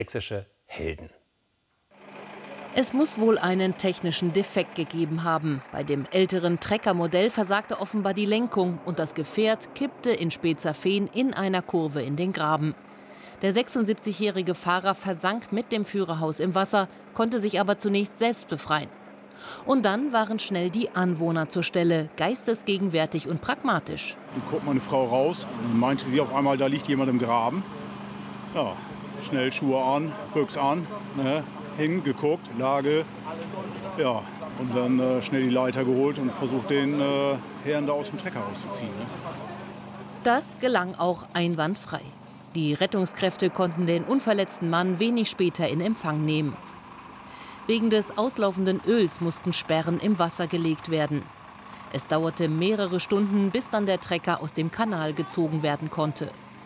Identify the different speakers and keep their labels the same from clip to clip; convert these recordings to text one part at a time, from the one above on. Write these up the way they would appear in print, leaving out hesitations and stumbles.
Speaker 1: sächsische Helden.
Speaker 2: Es muss wohl einen technischen Defekt gegeben haben. Bei dem älteren Trecker-Modell versagte offenbar die Lenkung und das Gefährt kippte in Spezafehn in einer Kurve in den Graben. Der 76-jährige Fahrer versank mit dem Führerhaus im Wasser, konnte sich aber zunächst selbst befreien. Und dann waren schnell die Anwohner zur Stelle, geistesgegenwärtig und pragmatisch.
Speaker 3: Dann kommt meine Frau raus und meinte sie auf einmal, da liegt jemand im Graben. Ja, schnell Schuhe an, Büchs an, ne, hingeguckt, Lage. Ja, und dann schnell die Leiter geholt und versucht, den Herrn da aus dem Trecker rauszuziehen. Ne?
Speaker 2: Das gelang auch einwandfrei. Die Rettungskräfte konnten den unverletzten Mann wenig später in Empfang nehmen. Wegen des auslaufenden Öls mussten Sperren im Wasser gelegt werden. Es dauerte mehrere Stunden, bis dann der Trecker aus dem Kanal gezogen werden konnte.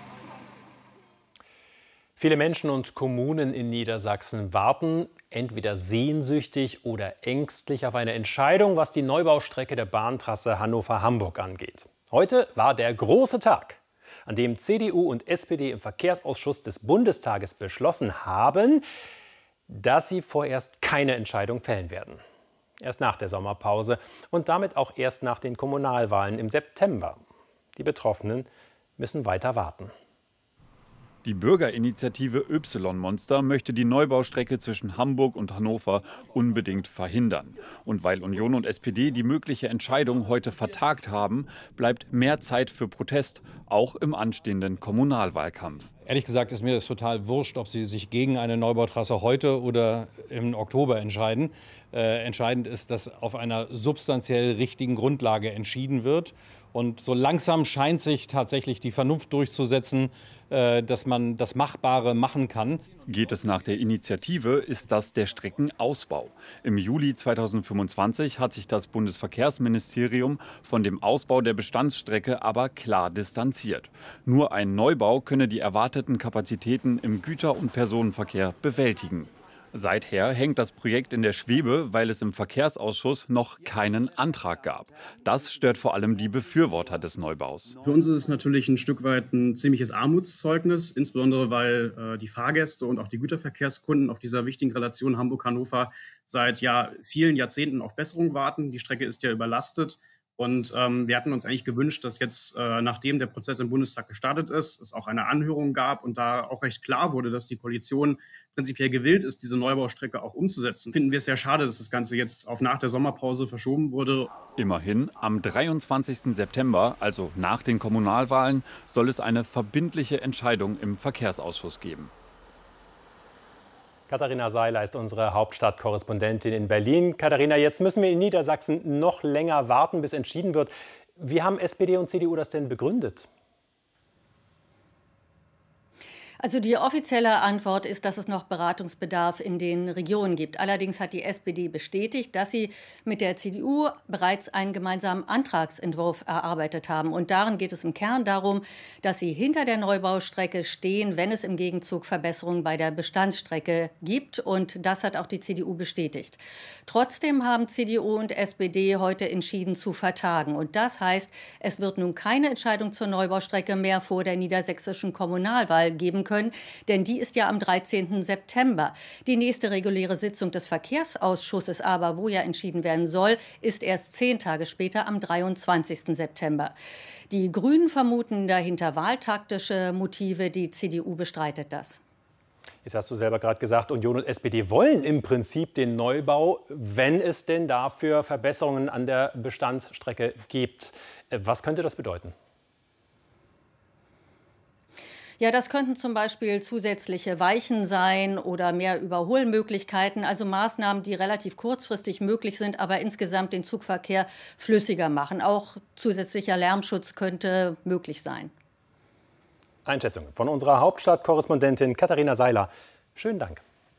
Speaker 1: Viele Menschen und Kommunen in Niedersachsen warten entweder sehnsüchtig oder ängstlich auf eine Entscheidung, was die Neubaustrecke der Bahntrasse Hannover-Hamburg angeht. Heute war der große Tag, an dem CDU und SPD im Verkehrsausschuss des Bundestages beschlossen haben, dass sie vorerst keine Entscheidung fällen werden. Erst nach der Sommerpause und damit auch erst nach den Kommunalwahlen im September. Die Betroffenen müssen weiter warten.
Speaker 4: Die Bürgerinitiative Y-Monster möchte die Neubaustrecke zwischen Hamburg und Hannover unbedingt verhindern. Und weil Union und SPD die mögliche Entscheidung heute vertagt haben, bleibt mehr Zeit für Protest, auch im anstehenden Kommunalwahlkampf.
Speaker 5: Ehrlich gesagt ist mir das total wurscht, ob Sie sich gegen eine Neubautrasse heute oder im Oktober entscheiden. Entscheidend ist, dass auf einer substanziell richtigen Grundlage entschieden wird. Und so langsam scheint sich tatsächlich die Vernunft durchzusetzen, dass man das Machbare machen kann.
Speaker 4: Geht es nach der Initiative, ist das der Streckenausbau. Im Juli 2025 hat sich das Bundesverkehrsministerium von dem Ausbau der Bestandsstrecke aber klar distanziert. Nur ein Neubau könne die erwarteten Kapazitäten im Güter- und Personenverkehr bewältigen. Seither hängt das Projekt in der Schwebe, weil es im Verkehrsausschuss noch keinen Antrag gab. Das stört vor allem die Befürworter des Neubaus.
Speaker 6: Für uns ist es natürlich ein Stück weit ein ziemliches Armutszeugnis, insbesondere weil die Fahrgäste und auch die Güterverkehrskunden auf dieser wichtigen Relation Hamburg-Hannover seit vielen Jahrzehnten auf Besserung warten. Die Strecke ist ja überlastet. Und wir hatten uns eigentlich gewünscht, dass jetzt, nachdem der Prozess im Bundestag gestartet ist, es auch eine Anhörung gab und da auch recht klar wurde, dass die Koalition prinzipiell gewillt ist, diese Neubaustrecke auch umzusetzen. Finden wir es sehr schade, dass das Ganze jetzt auf nach der Sommerpause verschoben wurde.
Speaker 4: Immerhin, am 23. September, also nach den Kommunalwahlen, soll es eine verbindliche Entscheidung im Verkehrsausschuss geben.
Speaker 1: Katharina Seiler ist unsere Hauptstadtkorrespondentin in Berlin. Katharina, jetzt müssen wir in Niedersachsen noch länger warten, bis entschieden wird. Wie haben SPD und CDU das denn begründet?
Speaker 7: Also die offizielle Antwort ist, dass es noch Beratungsbedarf in den Regionen gibt. Allerdings hat die SPD bestätigt, dass sie mit der CDU bereits einen gemeinsamen Antragsentwurf erarbeitet haben. Und darin geht es im Kern darum, dass sie hinter der Neubaustrecke stehen, wenn es im Gegenzug Verbesserungen bei der Bestandsstrecke gibt. Und das hat auch die CDU bestätigt. Trotzdem haben CDU und SPD heute entschieden zu vertagen. Und das heißt, es wird nun keine Entscheidung zur Neubaustrecke mehr vor der niedersächsischen Kommunalwahl geben können, denn die ist ja am 13. September. Die nächste reguläre Sitzung des Verkehrsausschusses aber, wo ja entschieden werden soll, ist erst 10 Tage später am 23. September. Die Grünen vermuten dahinter wahltaktische Motive, die CDU bestreitet das.
Speaker 1: Jetzt hast du selber gerade gesagt, Union und SPD wollen im Prinzip den Neubau, wenn es denn dafür Verbesserungen an der Bestandsstrecke gibt. Was könnte das bedeuten?
Speaker 7: Ja, das könnten zum Beispiel zusätzliche Weichen sein oder mehr Überholmöglichkeiten, also Maßnahmen, die relativ kurzfristig möglich sind, aber insgesamt den Zugverkehr flüssiger machen. Auch zusätzlicher Lärmschutz könnte möglich sein.
Speaker 1: Einschätzungen von unserer Hauptstadtkorrespondentin Katharina Seiler. Schönen Dank.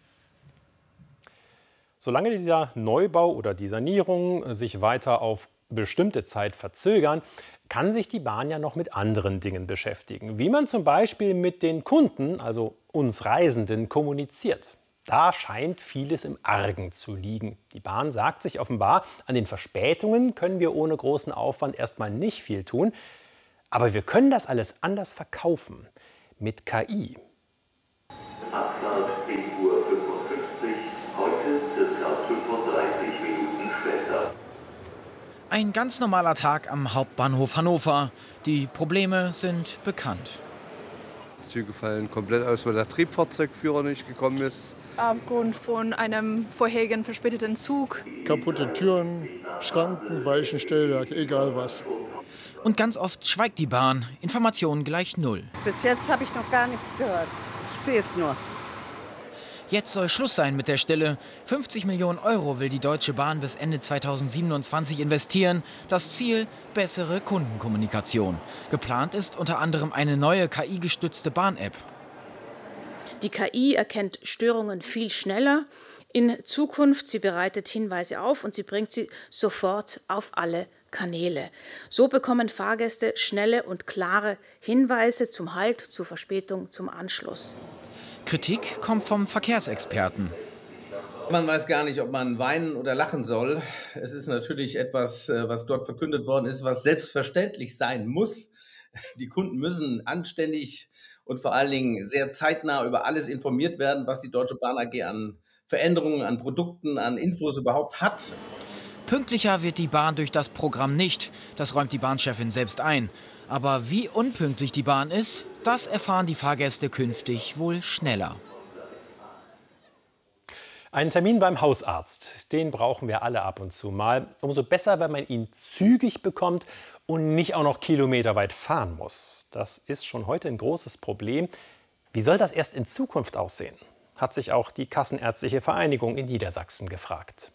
Speaker 1: Solange dieser Neubau oder die Sanierung sich weiter auf bestimmte Zeit verzögern, kann sich die Bahn ja noch mit anderen Dingen beschäftigen. Wie man zum Beispiel mit den Kunden, also uns Reisenden, kommuniziert. Da scheint vieles im Argen zu liegen. Die Bahn sagt sich offenbar, an den Verspätungen können wir ohne großen Aufwand erstmal nicht viel tun. Aber wir können das alles anders verkaufen. Mit KI.
Speaker 8: Abfahrt 10:55 Uhr, heute circa 35 Minuten später.
Speaker 9: Ein ganz normaler Tag am Hauptbahnhof Hannover. Die Probleme sind bekannt.
Speaker 10: Züge fallen komplett aus, weil der Triebfahrzeugführer nicht gekommen ist.
Speaker 11: Aufgrund von einem vorherigen verspäteten Zug.
Speaker 12: Kaputte Türen, Schranken, Weichenstellwerk, egal was.
Speaker 9: Und ganz oft schweigt die Bahn. Informationen gleich null.
Speaker 13: Bis jetzt habe ich noch gar nichts gehört. Ich sehe es nur.
Speaker 9: Jetzt soll Schluss sein mit der Stille. 50 Millionen Euro will die Deutsche Bahn bis Ende 2027 investieren. Das Ziel: bessere Kundenkommunikation. Geplant ist unter anderem eine neue KI-gestützte Bahn-App.
Speaker 14: Die KI erkennt Störungen viel schneller. In Zukunft, sie bereitet Hinweise auf und sie bringt sie sofort auf alle Kanäle. So bekommen Fahrgäste schnelle und klare Hinweise zum Halt, zur Verspätung, zum Anschluss.
Speaker 9: Kritik kommt vom Verkehrsexperten.
Speaker 15: Man weiß gar nicht, ob man weinen oder lachen soll. Es ist natürlich etwas, was dort verkündet worden ist, was selbstverständlich sein muss. Die Kunden müssen anständig und vor allen Dingen sehr zeitnah über alles informiert werden, was die Deutsche Bahn AG an Veränderungen, an Produkten, an Infos überhaupt hat.
Speaker 9: Pünktlicher wird die Bahn durch das Programm nicht. Das räumt die Bahnchefin selbst ein. Aber wie unpünktlich die Bahn ist, das erfahren die Fahrgäste künftig wohl schneller.
Speaker 1: Einen Termin beim Hausarzt, den brauchen wir alle ab und zu mal. Umso besser, wenn man ihn zügig bekommt und nicht auch noch kilometerweit fahren muss. Das ist schon heute ein großes Problem. Wie soll das erst in Zukunft aussehen? Hat sich auch die Kassenärztliche Vereinigung in Niedersachsen gefragt.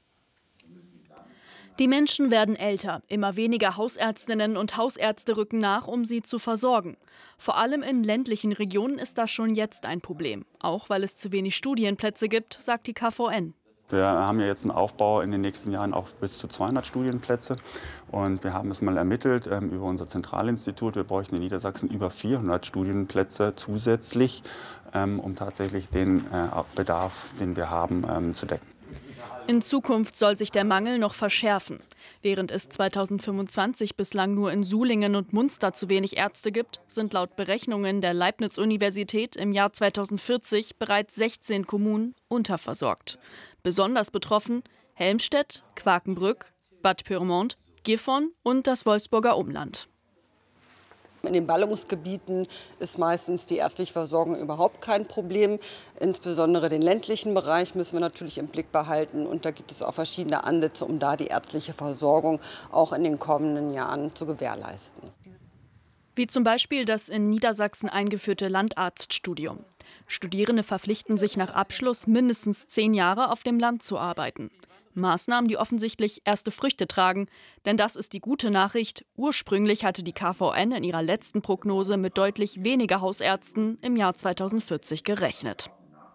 Speaker 16: Die Menschen werden älter. Immer weniger Hausärztinnen und Hausärzte rücken nach, um sie zu versorgen. Vor allem in ländlichen Regionen ist das schon jetzt ein Problem. Auch weil es zu wenig Studienplätze gibt, sagt die KVN.
Speaker 17: Wir haben ja jetzt einen Aufbau in den nächsten Jahren auf bis zu 200 Studienplätze. Und wir haben es mal ermittelt über unser Zentralinstitut. Wir bräuchten in Niedersachsen über 400 Studienplätze zusätzlich, um tatsächlich den Bedarf, den wir haben, zu decken.
Speaker 16: In Zukunft soll sich der Mangel noch verschärfen. Während es 2025 bislang nur in Sulingen und Munster zu wenig Ärzte gibt, sind laut Berechnungen der Leibniz-Universität im Jahr 2040 bereits 16 Kommunen unterversorgt. Besonders betroffen Helmstedt, Quakenbrück, Bad Pyrmont, Gifhorn und das Wolfsburger Umland.
Speaker 13: In den Ballungsgebieten ist meistens die ärztliche Versorgung überhaupt kein Problem. Insbesondere den ländlichen Bereich müssen wir natürlich im Blick behalten. Und da gibt es auch verschiedene Ansätze, um da die ärztliche Versorgung auch in den kommenden Jahren zu gewährleisten.
Speaker 16: Wie zum Beispiel das in Niedersachsen eingeführte Landarztstudium. Studierende verpflichten sich nach Abschluss mindestens 10 Jahre auf dem Land zu arbeiten. Maßnahmen, die offensichtlich erste Früchte tragen. Denn das ist die gute Nachricht. Ursprünglich hatte die KVN in ihrer letzten Prognose mit deutlich weniger Hausärzten im Jahr 2040 gerechnet.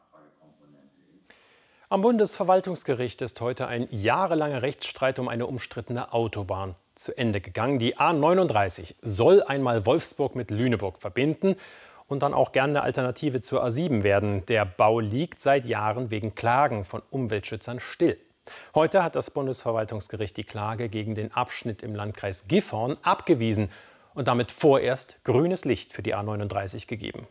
Speaker 1: Am Bundesverwaltungsgericht ist heute ein jahrelanger Rechtsstreit um eine umstrittene Autobahn zu Ende gegangen. Die A39 soll einmal Wolfsburg mit Lüneburg verbinden und dann auch gerne eine Alternative zur A7 werden. Der Bau liegt seit Jahren wegen Klagen von Umweltschützern still. Heute hat das Bundesverwaltungsgericht die Klage gegen den Abschnitt im Landkreis Gifhorn abgewiesen und damit vorerst grünes Licht für die A39 gegeben.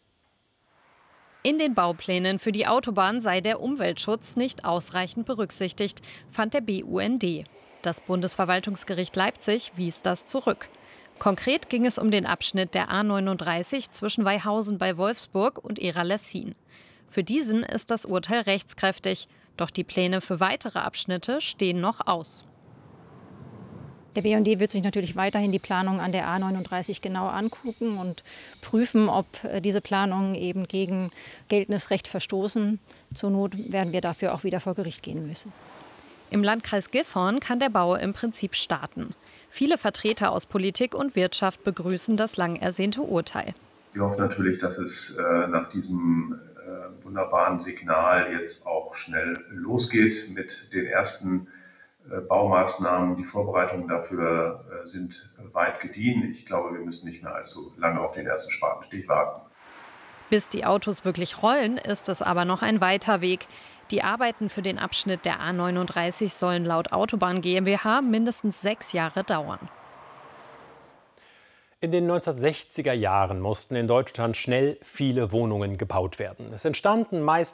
Speaker 18: In den Bauplänen für die Autobahn sei der Umweltschutz nicht ausreichend berücksichtigt, fand der BUND. Das Bundesverwaltungsgericht Leipzig wies das zurück. Konkret ging es um den Abschnitt der A39 zwischen Weihausen bei Wolfsburg und Ehra-Lessin. Für diesen ist das Urteil rechtskräftig. Doch die Pläne für weitere Abschnitte stehen noch aus.
Speaker 19: Der BUND wird sich natürlich weiterhin die Planung an der A39 genau angucken und prüfen, ob diese Planungen eben gegen geltendes Recht verstoßen. Zur Not werden wir dafür auch wieder vor Gericht gehen müssen.
Speaker 18: Im Landkreis Gifhorn kann der Bau im Prinzip starten. Viele Vertreter aus Politik und Wirtschaft begrüßen das lang ersehnte Urteil.
Speaker 20: Wir hoffen natürlich, dass es nach diesem wunderbaren Signal jetzt auch schnell losgeht mit den ersten Baumaßnahmen. Die Vorbereitungen dafür sind weit gediehen. Ich glaube, wir müssen nicht mehr allzu lange auf den ersten Spatenstich warten.
Speaker 18: Bis die Autos wirklich rollen, ist es aber noch ein weiter Weg. Die Arbeiten für den Abschnitt der A39 sollen laut Autobahn GmbH mindestens 6 Jahre dauern.
Speaker 1: In den 1960er Jahren mussten in Deutschland schnell viele Wohnungen gebaut werden. Es entstanden meist